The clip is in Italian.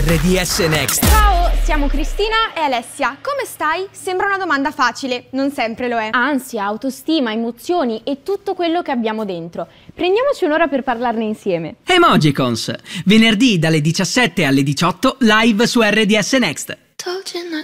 RDS Next. Ciao, siamo Cristina e Alessia. Come stai? Sembra una domanda facile, non sempre lo è. Ansia, autostima, emozioni e tutto quello che abbiamo dentro. Prendiamoci un'ora per parlarne insieme. Emojicons, venerdì dalle 17 alle 18 live su RDS Next.